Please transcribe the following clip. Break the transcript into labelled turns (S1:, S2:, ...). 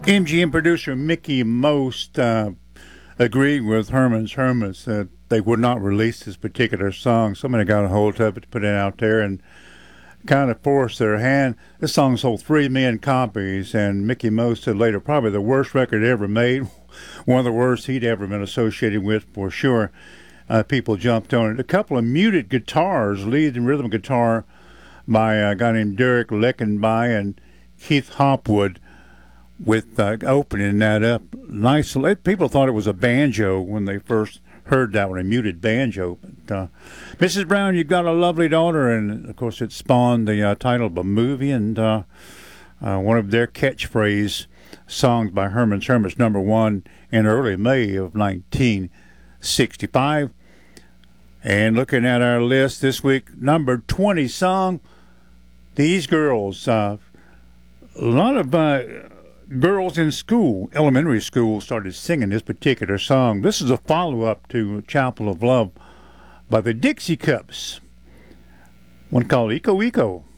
S1: MGM producer Mickey Most agreed with Herman's Hermits that they would not release this particular song. Somebody got a hold of it to put it out there and kind of forced their hand. This song sold 3 million copies, and Mickey Most said later, probably the worst record ever made, one of the worst he'd ever been associated with for sure. People jumped on it. A couple of muted guitars, lead and rhythm guitar by a guy named Derek Leckenby and Keith Hopwood, with opening that up. Nice. People thought it was a banjo when they first heard that one, a muted banjo. But Mrs. Brown, you've got a lovely daughter, and of course it spawned the title of a movie and one of their catchphrase songs by Herman's Hermits, #1 in early May of 1965. And looking at our list this week, number 20 song, These Girls. A lot of girls in school, elementary school, started singing this particular song. This is a follow-up to Chapel of Love by the Dixie Cups, one called Eco Eco.